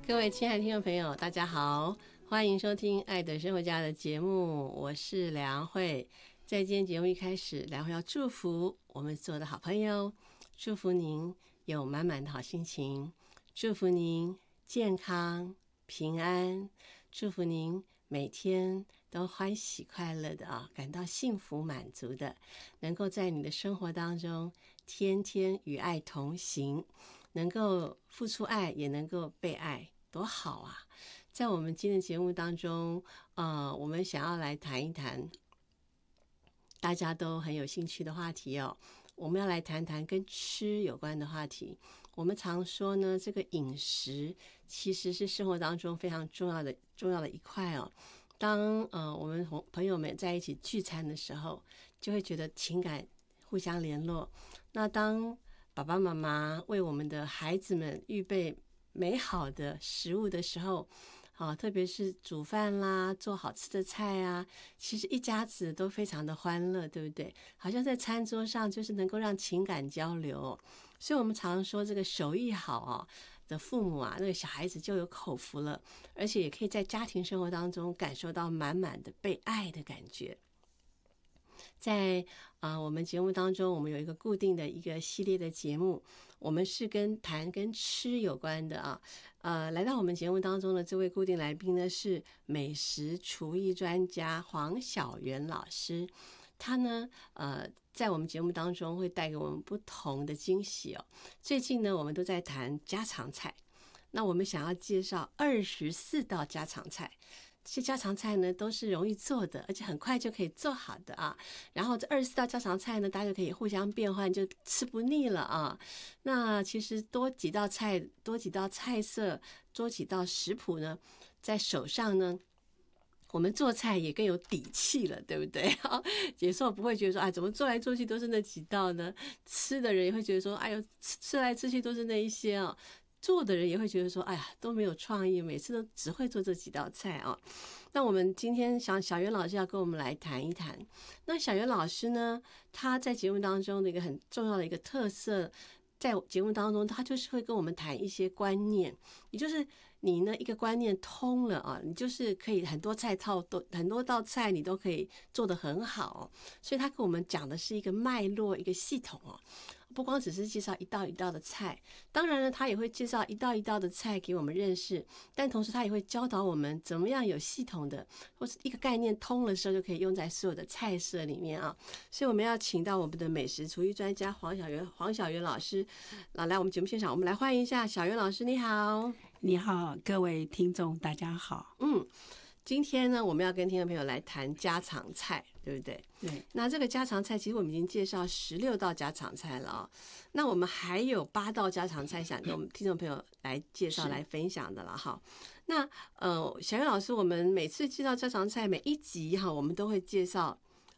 各位亲爱的听众朋友，大家好，欢迎收听《爱的生活家》的节目，我是梁慧。在今天节目一开始，梁慧要祝福我们所有的好朋友，祝福您有满满的好心情，祝福您健康平安，祝福您每天都欢喜快乐的感到幸福满足的，能够在你的生活当中天天与爱同行，能够付出爱，也能够被爱，多好啊！在我们今天的节目当中，我们想要来谈一谈大家都很有兴趣的话题哦。我们要来谈谈跟吃有关的话题。我们常说呢，这个饮食其实是生活当中非常重要的一块哦。当我们朋友们在一起聚餐的时候，就会觉得情感互相联络。那当爸爸妈妈为我们的孩子们预备美好的食物的时候，特别是煮饭啦，做好吃的菜啊，其实一家子都非常的欢乐，对不对？好像在餐桌上就是能够让情感交流所以我们常说这个手艺好的父母啊，那个小孩子就有口福了，而且也可以在家庭生活当中感受到满满的被爱的感觉。在我们节目当中，我们有一个固定的一个系列的节目，我们是谈跟吃有关的来到我们节目当中的这位固定来宾呢，是美食厨艺专家黄小媛老师。他呢在我们节目当中会带给我们不同的惊喜最近呢，我们都在谈家常菜，那我们想要介绍24道家常菜。这些家常菜呢都是容易做的，而且很快就可以做好的然后这24道家常菜呢，大家就可以互相变换，就吃不腻了那其实多几道菜色，多几道食谱呢，在手上呢，我们做菜也更有底气了，对不对？有时候不会觉得说怎么做来做去都是那几道呢？吃的人也会觉得说哎呦，吃来吃去都是那一些做的人也会觉得说哎呀，都没有创意，每次都只会做这几道菜那我们今天小媛老师要跟我们来谈一谈。那小媛老师呢，他在节目当中的一个很重要的一个特色，在节目当中他就是会跟我们谈一些观念，也就是你呢一个观念通了你就是可以很多道菜你都可以做得很好所以他跟我们讲的是一个脉络，一个系统不光只是介绍一道一道的菜，当然呢他也会介绍一道一道的菜给我们认识，但同时他也会教导我们怎么样有系统的，或是一个概念通了之后就可以用在所有的菜色里面所以我们要请到我们的美食厨艺专家黄小媛老师来我们节目现场，我们来欢迎一下小媛老师。你好。 你好，各位听众大家好。 今天呢我们要跟听众朋友来谈家常菜，对不对？ 对。 那这个家常菜其实我们已经介绍16道家常菜了那我们还有8道家常菜想跟我们听众朋友来介绍来分享的了那小媛老师，我们每次介绍家常菜，每一集我们都会介绍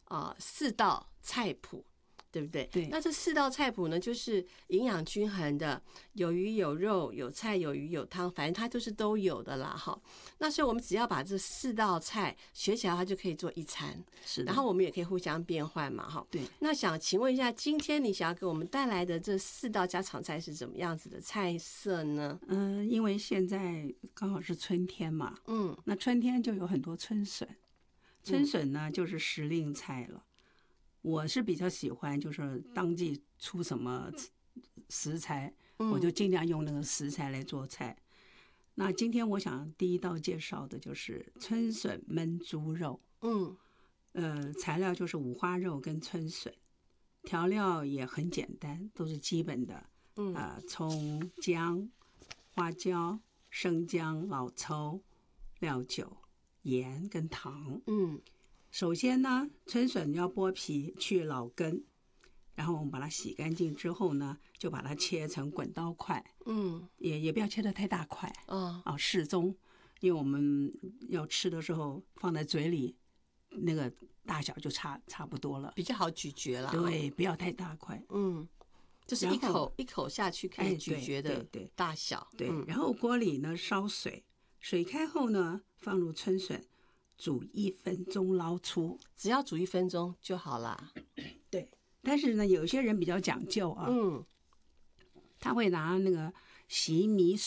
4道菜谱，对不对？ 对。 那这4道菜谱呢，就是营养均衡的，有鱼有肉有菜有鱼有汤，反正它就是都有的啦那所以我们只要把这4道菜学起来，它就可以做一餐。 是的。 然后我们也可以互相变换嘛对。 那想请问一下，今天你想要给我们带来的这4道家常菜是怎么样子的菜色呢？ 因为现在刚好是春天嘛那春天就有很多春笋呢就是时令菜了。我是比较喜欢就是当季出什么食材我就尽量用那个食材来做菜。那今天我想第一道介绍的就是春笋焖猪肉材料就是五花肉跟春笋，调料也很简单，都是基本的葱姜花椒生姜老抽料酒盐跟糖首先呢，春笋要剥皮去老根，然后我们把它洗干净之后呢，就把它切成滚刀块也不要切得太大块适中，因为我们要吃的时候放在嘴里那个大小就差不多了， 比较好咀嚼啦。 对，不要太大块就是一口下去可以咀嚼的大小对。然后锅里呢烧水，水开后呢放入春笋煮1分钟捞出， 只要煮1分钟就好啦。 对，但是呢有些人比较讲究他会拿那个洗米水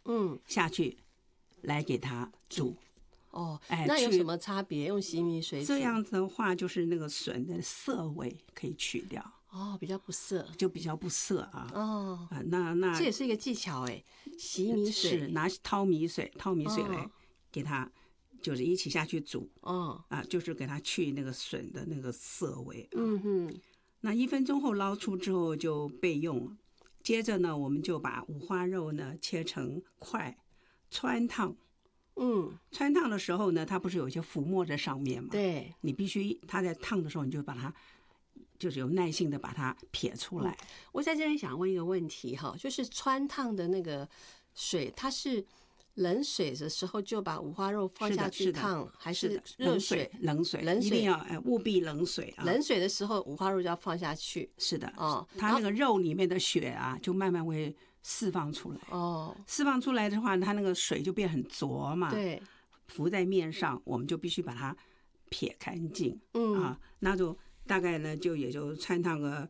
下去来给它煮。 那有什么差别？用洗米水煮这样子的话，就是那个笋的涩味可以去掉。 比较不涩， 就比较不涩啊。 那这也是一个技巧哎，洗米水是拿淘米水来给它，就是一起下去煮。就是给它去那个笋的那个涩味。那1分钟后捞出之后就备用。接着呢，我们就把五花肉呢切成块，汆烫。汆烫的时候呢，它不是有一些浮沫在上面吗？ 对， 你必须它在烫的时候，你就把它就是有耐性的把它撇出来。 我在这里想问一个问题哈，就是汆烫的那个水，它是冷水的时候就把五花肉放下去烫，还是热水？ 冷水一定要务必冷水啊！ 冷水的时候五花肉就要放下去。 是的，它那个肉里面的血啊，就慢慢会释放出来。释放出来的话，它那个水就变很浊嘛。 对， 浮在面上，我们就必须把它撇干净。那就大概呢，也就汆烫个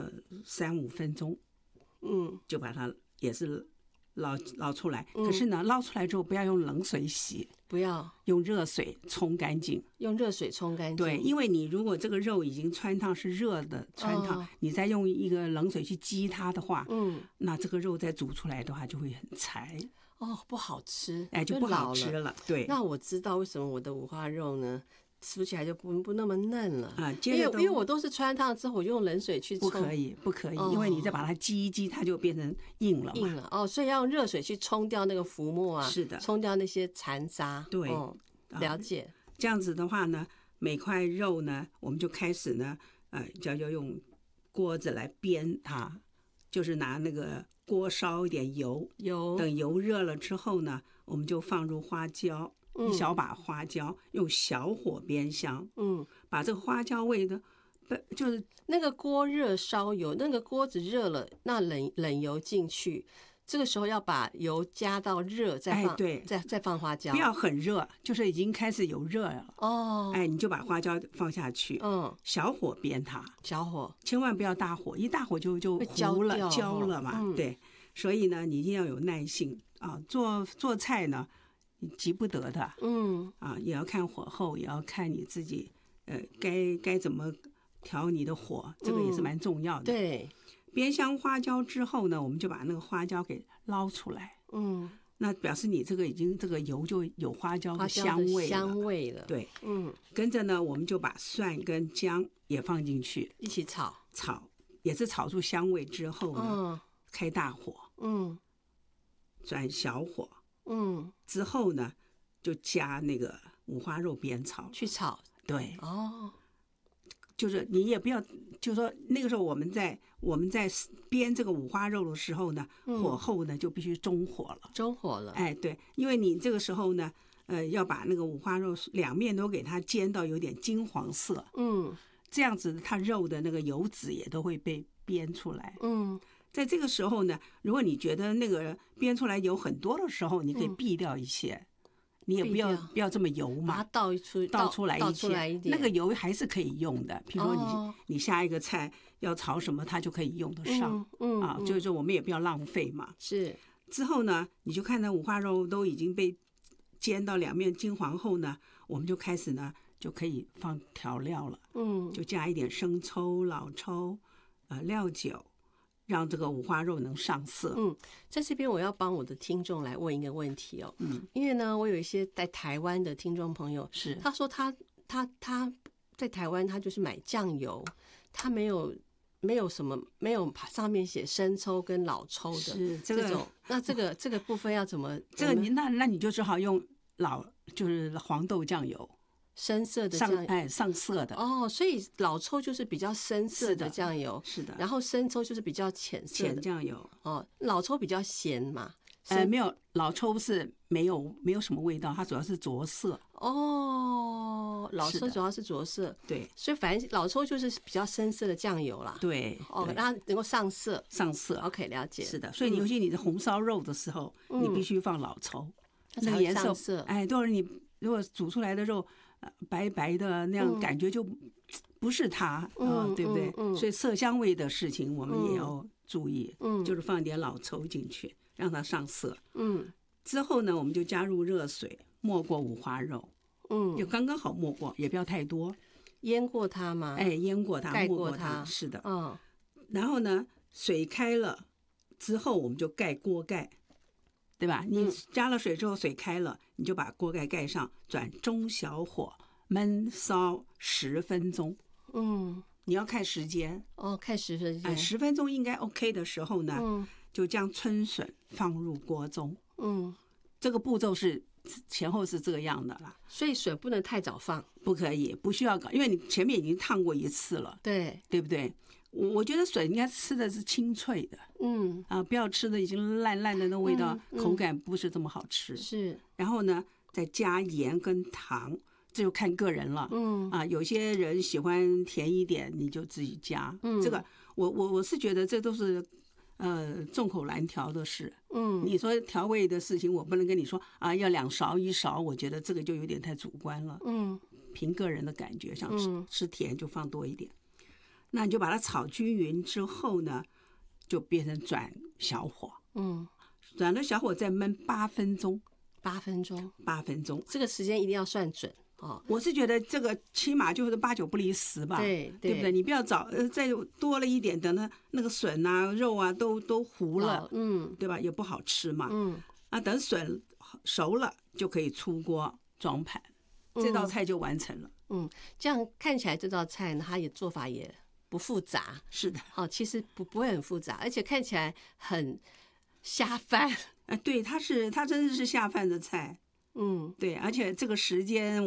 3-5分钟。就把它也是捞出来。可是呢，捞出来之后不要用冷水洗， 不要用热水冲干净。 用热水冲干净。 对，因为你如果这个肉已经汆烫是热的汆烫，你再用一个冷水去激它的话，那这个肉再煮出来的话就会很柴。 不好吃。 就不好吃了。对， 那我知道为什么我的五花肉呢吃起来就不那么嫩了因为我都是汆烫之后我就用冷水去冲。 不可以，因为你再把它激一激，它就变成硬了。 所以要用热水去冲掉那个浮沫啊。 是的， 冲掉那些残渣。 对， 了解。 这样子的话呢，每块肉呢，我们就开始呢，就要用锅子来煸它，就是拿那个锅烧一点油，等油热了之后呢，我们就放入花椒。一小把花椒，用小火煸香。把这个花椒味的，就是那个锅热烧油，那个锅子热了，那冷油进去，这个时候要把油加到热，再放，再放花椒， 不要很热，就是已经开始有热了。你就把花椒放下去。小火煸它， 小火， 千万不要大火，一大火就糊了焦了嘛。对，所以呢，你一定要有耐性啊。做菜呢。急不得的。也要看火候，也要看你自己该怎么调你的火，这个也是蛮重要的。 对， 煸香花椒之后呢，我们就把那个花椒给捞出来。那表示你这个油就有花椒的香味了。对，跟着呢，我们就把蒜跟姜也放进去， 一起炒， 也是炒出香味之后呢，开大火，转小火。之后呢，就加那个五花肉煸炒去炒。 对，就是你也不要，就是说那个时候我们在煸这个五花肉的时候呢，火候呢就必须中火了。对，因为你这个时候呢，要把那个五花肉两面都给它煎到有点金黄色。这样子它肉的那个油脂也都会被煸出来。在这个时候呢，如果你觉得那个煸出来油很多的时候，你可以避掉一些，你也不要这么油嘛， 把它倒出来一点， 那个油还是可以用的。比如说你下一个菜要炒什么，它就可以用得上。就是说我们也不要浪费嘛。 是。 之后呢，你就看那五花肉都已经被煎到两面金黄后呢，我们就开始呢就可以放调料了。就加一点生抽、老抽、料酒。让这个五花肉能上色。 在这边我要帮我的听众来问一个问题哦。因为呢，我有一些在台湾的听众朋友，他说他在台湾他就是买酱油，他没有上面写生抽跟老抽的这种。那这个部分要怎么？ 那你就只好用就是黄豆酱油。 深色的上色的所以老抽就是比较深色的酱油， 是的。 然后生抽就是比较浅色的酱油。 老抽比较咸嘛。 没有，老抽是没有什么味道，它主要是着色。 老抽主要是着色。 对， 所以反正老抽就是比较深色的酱油啦。 对， 让它能够上色。OK， 了解。 是的，所以尤其你的红烧肉的时候，你必须放老抽，那个颜色。对，你如果煮出来的肉白白的那样，感觉就不是它。对不对？所以色香味的事情我们也要注意。就是放一点老抽进去，让它上色。 之后呢，我们就加入热水，没过五花肉，就刚刚好没过，也不要太多。 腌过它吗？ 哎，腌过它， 盖没过它， 是的。然后呢，水开了之后，我们就盖锅盖，对吧？你加了水之后，水开了，你就把锅盖盖上，转中小火焖烧10分钟。你要看时间看10分钟。 10分钟应该 OK 的时候呢，就将春笋放入锅中。这个步骤是前后是这个样的啦。 所以笋不能太早放， 不可以，不需要搞，因为你前面已经烫过一次了，对不对？我觉得笋应该吃的是清脆的，不要吃的已经烂烂的那味道，口感不是这么好吃。 是， 然后呢，再加盐跟糖，这就看个人了。有些人喜欢甜一点，你就自己加。这个我是觉得这都是众口难调的事。你说调味的事情，我不能跟你说啊，要2勺1勺，我觉得这个就有点太主观了。凭个人的感觉，想吃甜就放多一点。那你就把它炒均匀之后呢，就变成转小火。转了小火再焖8分钟。 8分钟 ，8分钟， 这个时间一定要算准。 我是觉得这个起码就是8、9不离10吧，对不对？你不要早再多了一点，等那个笋啊、肉啊都糊了，对吧？也不好吃嘛。等笋熟了就可以出锅装盘，这道菜就完成了。 这样看起来这道菜呢，它也做法也不复杂。 是的， 其实不会很复杂，而且看起来很下饭。 对，它真的是下饭的菜。对，而且这个时间